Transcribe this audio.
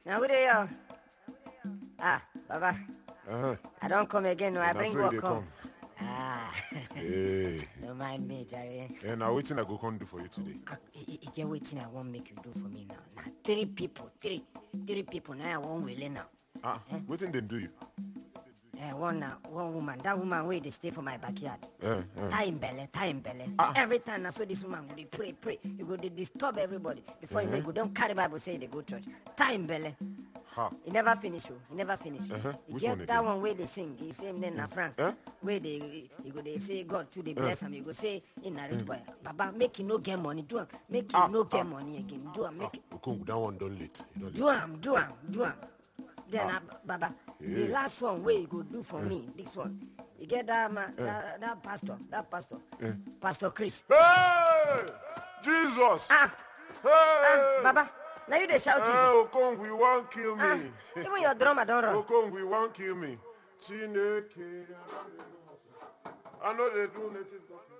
Now who they are? Baba. Uh-huh. I don't come again. No, I Now bring so work they come. come. Hey. Don't mind me, Jerry. And now waiting I go come do for you today. Get waiting. I won't make you do for me now. Now three people. Now I won't will now. Waiting they do you. One woman. That woman where they stay for my backyard. Time belly. Every time I saw this woman, they pray. You go to disturb everybody before you go. Don't carry Bible say they go church. Time belly. He never finish. You get that one where they sing. He same then na Frank. Where they say God to the bless him. You go say in a rich boy. Baba make him no get money. Do him. Make him no get money again. Do him. Make that one done late. Do him. Then Baba, the last one where you go do for me. This one. You get that man, that pastor. Pastor Chris. Hey! Jesus! Hey! Baba. Now you they shout Jesus. Hey, Okong, we won't kill me. Even your drummer don't run. Okong, we won't kill me. I know they do native.